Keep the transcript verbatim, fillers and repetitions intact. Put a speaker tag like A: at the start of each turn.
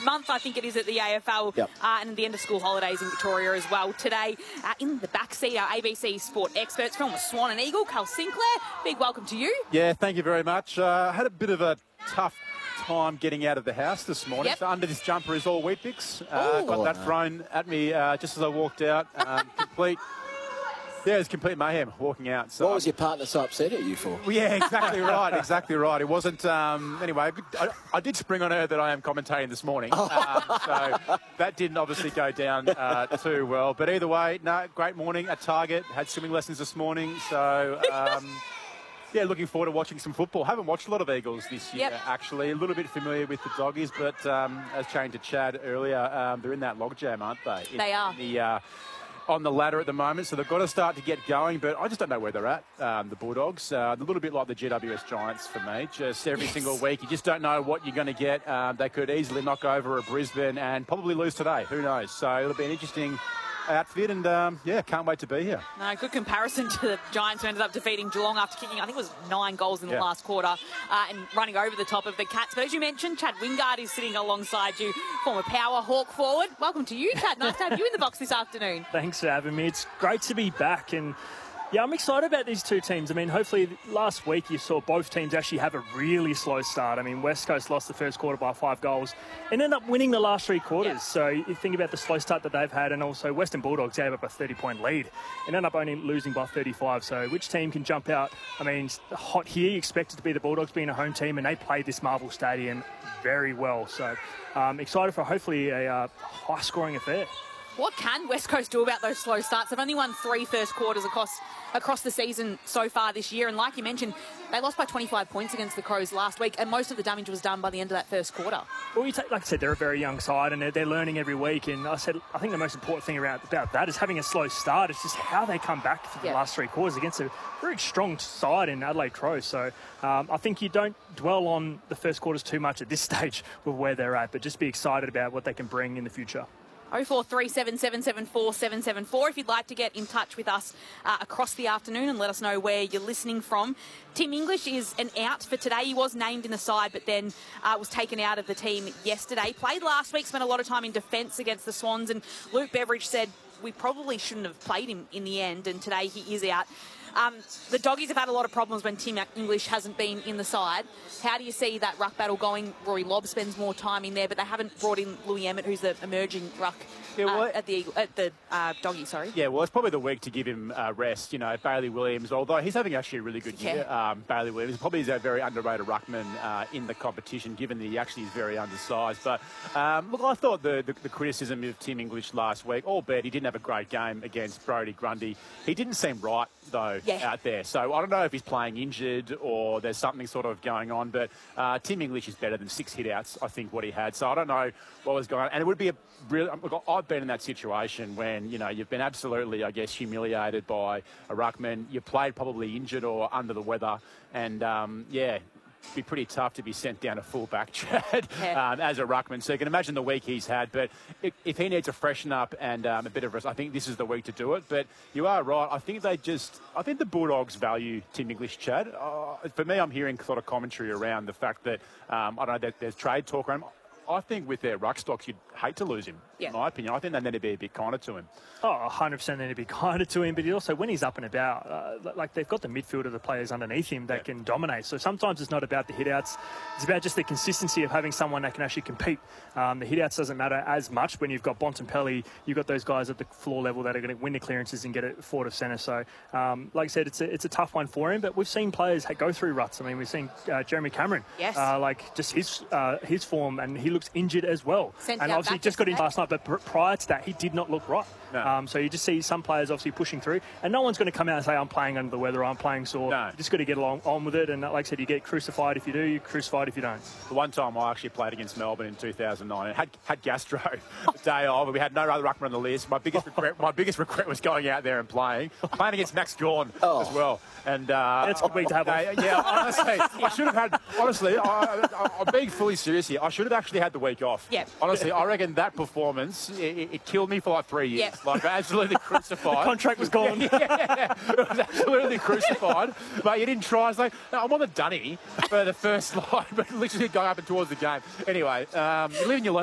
A: month, I think it is, at the A F L,
B: yep.
A: uh, and the end of school holidays in Victoria as well. Today, uh, in the backseat, our A B C Sport experts, former Swan and Eagle, Carl Sinclair. Big welcome to you.
C: Yeah, thank you very much. Uh, had a bit of a tough time getting out of the house this morning.
A: Yep.
C: So under this jumper is all Weet-Bix. Uh, got that
B: no.
C: thrown at me uh, just as I walked out. Um, complete. Yeah, it was complete mayhem walking out. So
B: what was your partner so upset at you for?
C: Well, yeah, exactly right, exactly right. It wasn't, um, anyway, I, I did spring on her that I am commentating this morning. Um, so that didn't obviously go down uh, too well. But either way, no, great morning at Target. Had swimming lessons this morning. So, um, yeah, looking forward to watching some football. Haven't watched a lot of Eagles this year,
A: Yep. actually.
C: A little bit familiar with the Doggies, but um, as chatting to Chad earlier, um, they're in that logjam, aren't they? In,
A: They are.
C: In the, uh, on the ladder at the moment, so they've got to start to get going, but I just don't know where they're at, um, the Bulldogs. Uh, a little bit like the G W S Giants for me, just every
A: Yes.
C: single week. You just don't know what you're going to get. Um, they could easily knock over a Brisbane and probably lose today. Who knows? So it'll be an interesting outfit, and um, yeah, can't wait to be here.
A: No, good comparison to the Giants, who ended up defeating Geelong after kicking, I think it was nine goals in the
C: Yeah.
A: last quarter, uh, and running over the top of the Cats. But as you mentioned, Chad Wingard is sitting alongside you, former Power Hawk forward. Welcome to you, Chad. Nice to have you in the box this afternoon.
D: Thanks for having me. It's great to be back, and yeah, I'm excited about these two teams. I mean, hopefully last week you saw both teams actually have a really slow start. I mean, West Coast lost the first quarter by five goals and ended up winning the last three quarters.
A: Yeah.
D: So you think about the slow start that they've had, and also Western Bulldogs gave up a thirty-point lead and ended up only losing by thirty-five. So which team can jump out? I mean, it's hot here. You expect it to be the Bulldogs being a home team, and they played this Marvel Stadium very well. So um, excited for hopefully a uh, high-scoring affair.
A: What can West Coast do about those slow starts? They've only won three first quarters across across the season so far this year. And like you mentioned, they lost by twenty-five points against the Crows last week, and most of the damage was done by the end of that first quarter.
D: Well, you take, like I said, they're a very young side, and they're, they're learning every week. And I said, I think the most important thing around, about that is having a slow start. It's just how they come back for the
A: Yeah.
D: last three quarters against a very strong side in Adelaide Crows. So um, I think you don't dwell on the first quarters too much at this stage with where they're at, but just be excited about what they can bring in the future.
A: oh four three seven, seven seven four, seven seven four if you'd like to get in touch with us uh, across the afternoon and let us know where you're listening from. Tim English is an out for today. He was named in the side, but then uh, was taken out of the team yesterday. Played last week, spent a lot of time in defence against the Swans, and Luke Beveridge said we probably shouldn't have played him in the end, and today he is out. Um, the Doggies have had a lot of problems when Tim English hasn't been in the side. How do you see that ruck battle going? Rory Lobb spends more time in there, but they haven't brought in Louis Emmett, who's the emerging ruck
C: Yeah, well,
A: uh, at the Eagle, at the uh, Doggy. Sorry.
C: Yeah, well, it's probably the week to give him uh, rest. You know, Bailey Williams, although he's having actually a really good year.
A: Yeah.
C: Um, Bailey Williams probably is a very underrated ruckman uh, in the competition, given that he actually is very undersized. But um, look, I thought the, the, the criticism of Tim English last week, albeit he didn't have a great game against Brodie Grundy, he didn't seem right though
A: Yeah.
C: out there. So I don't know if he's playing injured or there's something sort of going on. But uh, Tim English is better than six hit-outs, I think, what he had. So I don't know what was going on. And it would be a really... Look, I've been in that situation when, you know, you've been absolutely, I guess, humiliated by a ruckman. You played probably injured or under the weather. And, um, yeah... It'd be pretty tough to be sent down a full-back, Chad,
A: Yeah.
C: um, as a ruckman. So you can imagine the week he's had. But if, if he needs to freshen up and um, a bit of rest, I think this is the week to do it. But you are right. I think they just... I think the Bulldogs value Tim English, Chad. Uh, for me, I'm hearing sort of commentary around the fact that, um, I don't know, that there's trade talk around. I think with their ruck stocks, you'd hate to lose him,
A: Yeah.
C: in my opinion. I think they need to be a bit kinder to him.
D: Oh, one hundred percent need to be kinder to him, but he also, when he's up and about, uh, like they've got the midfield of the players underneath him that
C: Yeah.
D: can dominate. So sometimes it's not about the hit-outs. It's about just the consistency of having someone that can actually compete. Um, the hit-outs doesn't matter as much when you've got Bontempelli. You've got those guys at the floor level that are going to win the clearances and get it forward of centre. So, um, like I said, it's a, it's a tough one for him, but we've seen players go through ruts. I mean, we've seen uh, Jeremy Cameron.
A: Yes.
D: Uh, like, just his uh, his form, and he looks injured as well.
A: Sent
D: and
A: out
D: obviously
A: back
D: just got in
A: yesterday.
D: last night, but pr- prior to that, he did not look right.
C: No.
D: Um, so you just see some players obviously pushing through, and no one's going to come out and say, I'm playing under the weather, or I'm playing sore.
C: No.
D: You just got to get along on with it, and like I said, you get crucified if you do, you're crucified if you don't.
C: The one time I actually played against Melbourne in two thousand nine and had, had gastro the day of, and we had no other ruckman on the list. My biggest regret, my biggest regret was going out there and playing, playing against Max Gawn
B: Oh.
C: as well. And uh,
D: That's a good week to have
C: uh,
D: off.
C: yeah, honestly, I should have had. Honestly, I, I, I'm being fully serious here. I should have actually had the week off.
A: Yeah.
C: Honestly, I reckon that performance it, it- it killed me for like three years.
A: Yeah.
C: Like absolutely crucified.
D: Contract was gone.
C: Yeah, it was absolutely crucified. But you didn't try. It's like, no, I'm on the dunny for the first line, but literally going up and towards the game. Anyway, um, you live and you learn.